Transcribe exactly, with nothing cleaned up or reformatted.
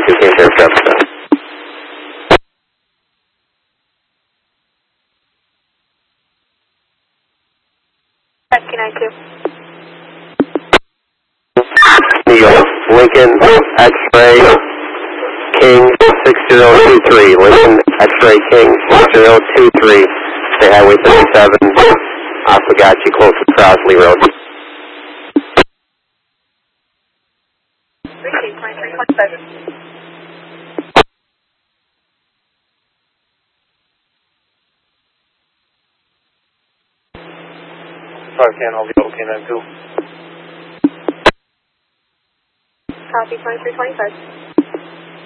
ninety-two, came there for episode. Rescue ninety-two. New York, Lincoln, X-ray, King, six zero two three. Lincoln, X-ray, King, six zero two three. Stay Highway thirty-seven, Oswegatchie, close to Crossley Road. Receive twenty-three twenty-five. Sorry, can't hold the okay, nine two. Copy twenty-three twenty-five.